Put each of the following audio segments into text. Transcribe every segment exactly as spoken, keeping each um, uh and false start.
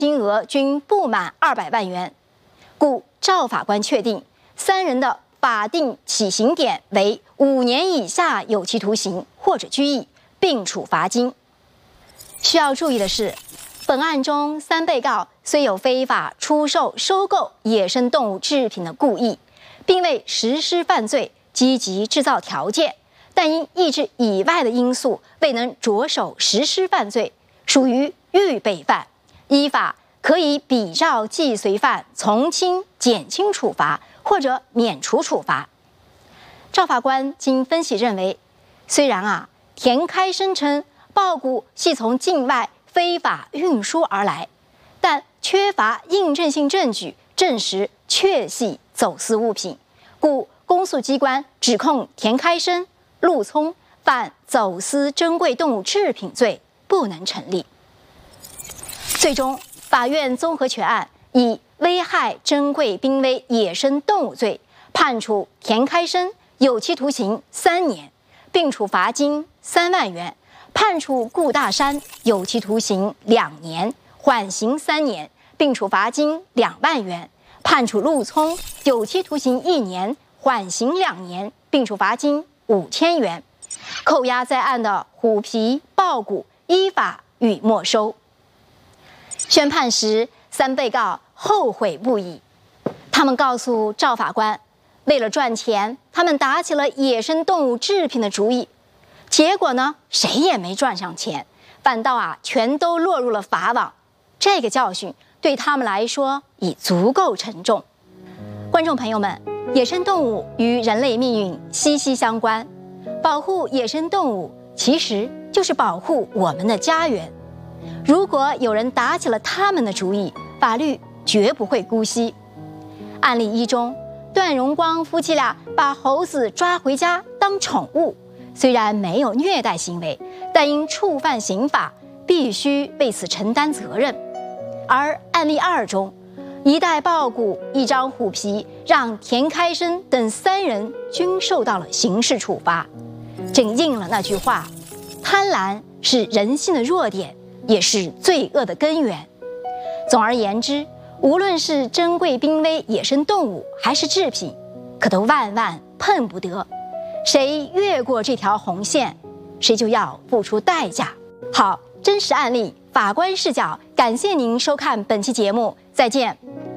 金额均不满二百万元，故赵法官确定三人的法定起刑点为五年以下有期徒刑或者拘役，并处罚金。需要注意的是，本案中三被告虽有非法出售、收购野生动物制品的故意，并为实施犯罪积极制造条件，但因意志以外的因素未能着手实施犯罪，属于预备犯，依法可以比照既遂犯从轻、减轻处罚或者免除处罚。赵法官经分析认为，虽然啊田开声称豹骨系从境外非法运输而来，但缺乏印证性证据证实确系走私物品，故公诉机关指控田开声、陆聪犯走私珍贵动物制品罪不能成立。最终，法院综合全案，以危害珍贵濒危野生动物罪判处田开声有期徒刑三年，并处罚金三万元；判处顾大山有期徒刑两年，缓刑三年，并处罚金两万元；判处陆聪有期徒刑一年，缓刑两年，并处罚金五千元。扣押在案的虎皮、豹骨依法予没收。宣判时，三被告后悔不已。他们告诉赵法官，为了赚钱，他们打起了野生动物制品的主意，结果呢，谁也没赚上钱，反倒啊，全都落入了法网。这个教训对他们来说已足够沉重。观众朋友们，野生动物与人类命运息息相关，保护野生动物其实就是保护我们的家园。如果有人打起了他们的主意，法律绝不会姑息。案例一中，段荣光夫妻俩把猴子抓回家当宠物，虽然没有虐待行为，但因触犯刑法，必须为此承担责任。而案例二中，一袋豹骨、一张虎皮，让田开声等三人均受到了刑事处罚，正应了那句话：贪婪是人性的弱点，也是罪恶的根源。总而言之，无论是珍贵濒危野生动物还是制品，可都万万碰不得。谁越过这条红线，谁就要付出代价。好，真实案例，法官视角，感谢您收看本期节目，再见。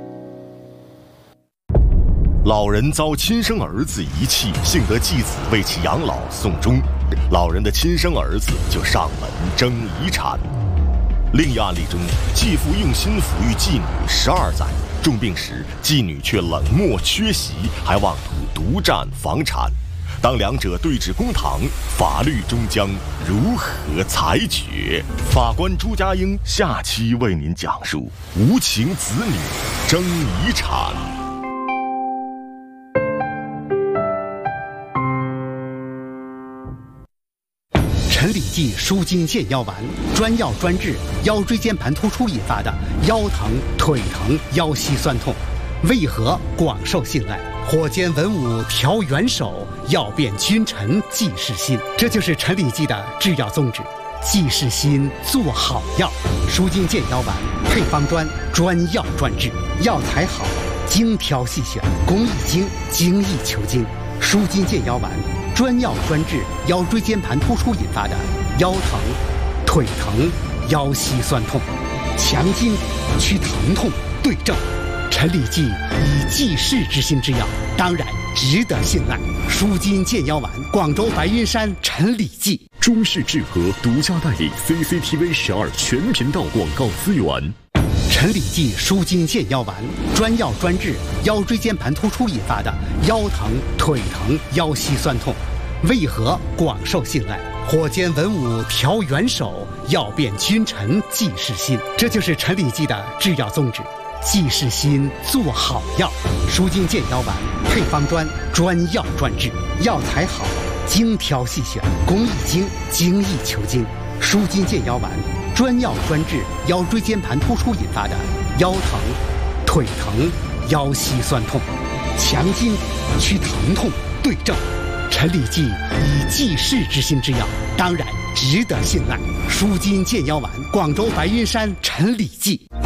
老人遭亲生儿子遗弃，幸得继子为其养老送终，老人的亲生儿子就上门争遗产。另一案例中，继父用心抚育继女十二载，重病时继女却冷漠缺席，还妄图独占房产。当两者对峙公堂，法律终将如何裁决？法官朱家英下期为您讲述无情子女争遗产。 陈李济舒筋健腰丸，专药专治腰椎间盘突出引发的腰疼、腿疼、腰膝酸痛，为何广受信赖？火煎文武调元首，药变君臣济世心。这就是陈李济的制药宗旨，济世心，做好药。舒筋健腰丸配方专，专药专治，药材好，精挑细选，工艺精，精益求精。舒筋健腰丸专药专治腰椎间盘突出引发的腰疼、腿疼、腰膝酸痛，强筋祛疼痛，对症。陈李济以济世之心之药，当然值得信赖。舒筋健腰丸，广州白云山陈李济。 中视智和独家代理 C C T V 十二全频道广告资源。 陈李济舒筋健腰丸，专药专治腰椎间盘突出引发的腰疼、腿疼、腰膝酸痛，为何广受信赖？火煎文武调元首，药变君臣济世心。这就是陈李济的制药宗旨，济世心，做好药。舒筋健腰丸配方专，专药专治，药材好，精挑细选，工艺精，精益求精。舒筋健腰丸专药专治腰椎间盘突出引发的腰疼、腿疼、腰膝酸痛，强筋祛疼痛，对症。陈李济以济世之心之药，当然值得信赖。舒筋健腰丸，广州白云山陈李济。